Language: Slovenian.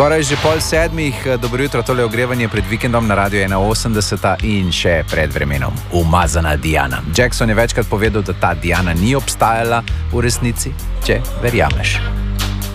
Skoraj že 6:30, dobro jutro, tole ogrevanje pred vikendom na Radio 81 in še pred vremenom. Umazana Diana. Jackson je večkrat povedal, da ta Diana ni obstajala v resnici, če verjameš.